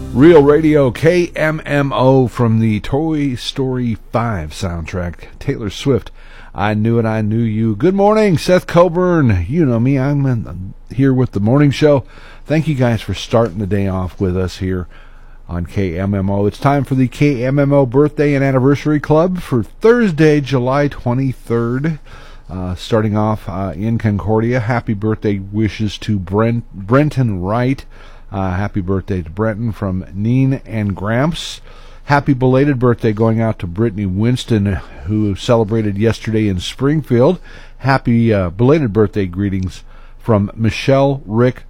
Real Radio KMMO from the Toy Story 5 soundtrack. Taylor Swift, I Knew It, I Knew You. Good morning, Seth Coburn. You know me, I'm here with the morning show. Thank you guys for starting the day off with us here on KMMO. It's time for the KMMO Birthday and Anniversary Club for Thursday, July 23rd. Starting off in Concordia. Happy birthday wishes to Brenton Wright. Happy birthday to Brenton from Neen and Gramps. Happy belated birthday going out to Brittany Winston, who celebrated yesterday in Springfield. Happy belated birthday greetings from Michelle, Rick,